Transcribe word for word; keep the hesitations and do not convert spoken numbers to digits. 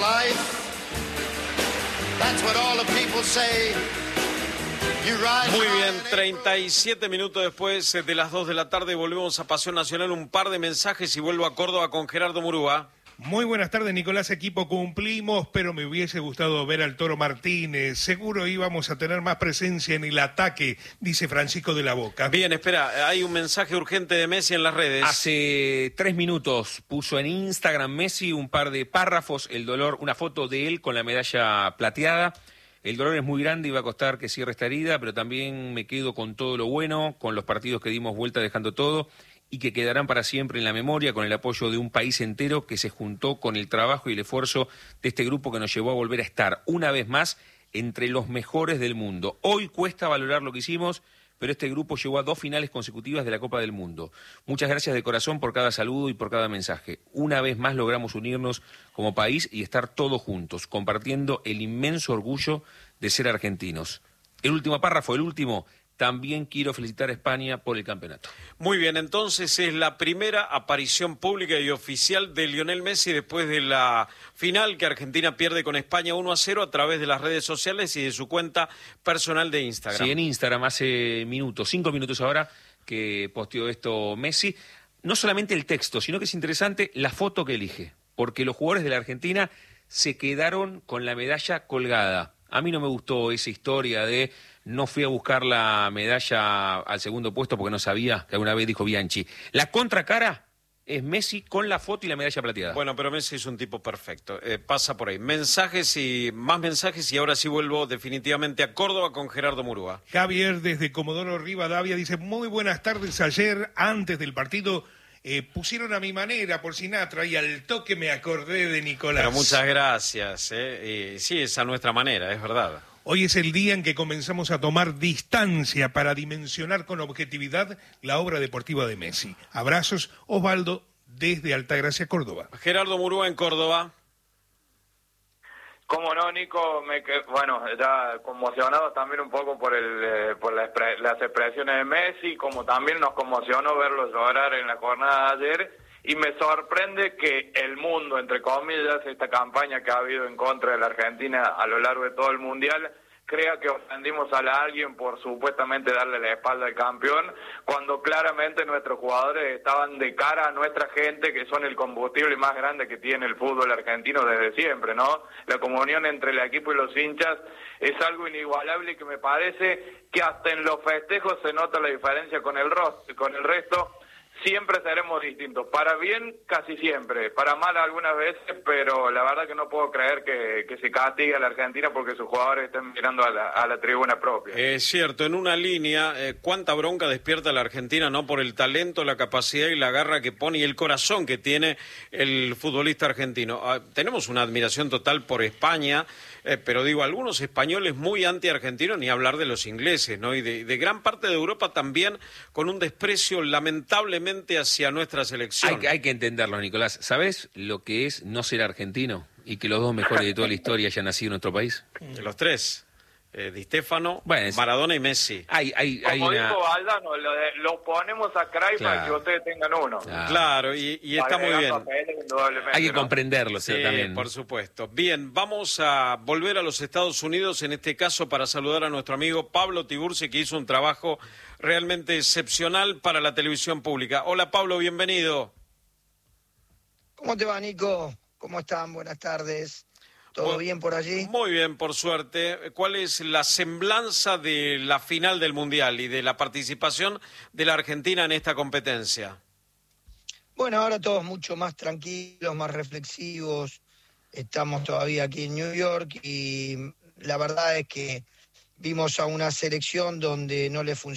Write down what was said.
life. That's what all the people say. Muy bien, treinta y siete minutos después de las dos de la tarde volvemos a Pasión Nacional, un par de mensajes y vuelvo a Córdoba con Gerardo Murúa. Muy buenas tardes, Nicolás, equipo, cumplimos, pero me hubiese gustado ver al Toro Martínez. Seguro íbamos a tener más presencia en el ataque, dice Francisco de la Boca. Bien, espera, hay un mensaje urgente de Messi en las redes. Hace tres minutos puso en Instagram Messi un par de párrafos, el dolor, una foto de él con la medalla plateada. El dolor es muy grande y va a costar que cierre esta herida, pero también me quedo con todo lo bueno, con los partidos que dimos vuelta dejando todo y que quedarán para siempre en la memoria con el apoyo de un país entero que se juntó con el trabajo y el esfuerzo de este grupo que nos llevó a volver a estar una vez más entre los mejores del mundo. Hoy cuesta valorar lo que hicimos, pero este grupo llegó a dos finales consecutivas de la Copa del Mundo. Muchas gracias de corazón por cada saludo y por cada mensaje. Una vez más logramos unirnos como país y estar todos juntos, compartiendo el inmenso orgullo de ser argentinos. El último párrafo, el último, también quiero felicitar a España por el campeonato. Muy bien, entonces es la primera aparición pública y oficial de Lionel Messi después de la final que Argentina pierde con España uno a cero a través de las redes sociales y de su cuenta personal de Instagram. Sí, en Instagram hace minutos, cinco minutos ahora que posteó esto Messi. No solamente el texto, sino que es interesante la foto que elige, porque los jugadores de la Argentina se quedaron con la medalla colgada. A mí no me gustó esa historia de no fui a buscar la medalla al segundo puesto porque no sabía, que alguna vez dijo Bianchi. La contracara es Messi con la foto y la medalla plateada. Bueno, pero Messi es un tipo perfecto. Eh, pasa por ahí. Mensajes y más mensajes y ahora sí vuelvo definitivamente a Córdoba con Gerardo Murúa. Javier desde Comodoro Rivadavia dice, muy buenas tardes. Ayer, antes del partido, eh, pusieron a mi manera por Sinatra y al toque me acordé de Nicolás. Pero muchas gracias. Eh. Eh, sí, es a nuestra manera, es verdad. Hoy es el día en que comenzamos a tomar distancia para dimensionar con objetividad la obra deportiva de Messi. Abrazos, Osvaldo, desde Altagracia, Córdoba. Gerardo Murúa en Córdoba. Cómo no, Nico, me que, bueno, ya conmocionado también un poco por el eh, por la expre las expresiones de Messi, como también nos conmocionó verlo llorar en la jornada de ayer. Y me sorprende que el mundo, entre comillas, esta campaña que ha habido en contra de la Argentina a lo largo de todo el Mundial, crea que ofendimos a alguien por supuestamente darle la espalda al campeón, cuando claramente nuestros jugadores estaban de cara a nuestra gente, que son el combustible más grande que tiene el fútbol argentino desde siempre, ¿no? La comunión entre el equipo y los hinchas es algo inigualable y que me parece que hasta en los festejos se nota la diferencia con el, rostro, con el resto. Siempre seremos distintos, para bien casi siempre, para mal algunas veces, pero la verdad que no puedo creer que, que se castigue a la Argentina porque sus jugadores estén mirando a la, a la tribuna propia. Es cierto, en una línea, eh, cuánta bronca despierta la Argentina, ¿no? Por el talento, la capacidad y la garra que pone y el corazón que tiene el futbolista argentino. Ah, tenemos una admiración total por España, eh, pero digo, algunos españoles muy anti-argentinos, ni hablar de los ingleses, ¿no? Y de, de gran parte de Europa también con un desprecio lamentablemente hacia nuestra selección. Hay, hay que entenderlo, Nicolás. ¿Sabés lo que es no ser argentino y que los dos mejores de toda la historia hayan nacido en nuestro país? Los tres. Eh, Di Stéfano, bueno, es... Maradona y Messi. Hay, hay, hay Como una... dijo Valdano, lo, de, lo ponemos a Cruyff claro. para que ustedes tengan uno. Claro, claro y, y está muy bien. Papeles, hay que ¿no? comprenderlo, sí, también. Por supuesto. Bien, vamos a volver a los Estados Unidos, en este caso para saludar a nuestro amigo Pablo Tiburci, que hizo un trabajo realmente excepcional para la televisión pública. Hola Pablo, bienvenido. ¿Cómo te va, Nico? ¿Cómo están? Buenas tardes. ¿Todo bueno, bien por allí? Muy bien, por suerte. ¿Cuál es la semblanza de la final del Mundial y de la participación de la Argentina en esta competencia? Bueno, ahora todos mucho más tranquilos, más reflexivos. Estamos todavía aquí en New York y la verdad es que vimos a una selección donde no le funcionó